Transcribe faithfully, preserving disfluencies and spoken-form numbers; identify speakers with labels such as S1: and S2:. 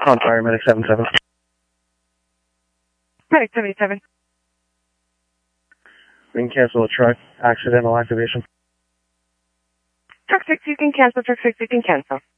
S1: On fire, medic seven seven.
S2: Medic seventy-seven.
S1: We can cancel a truck. Accidental activation.
S2: Truck six, you can cancel. Truck six, you can cancel.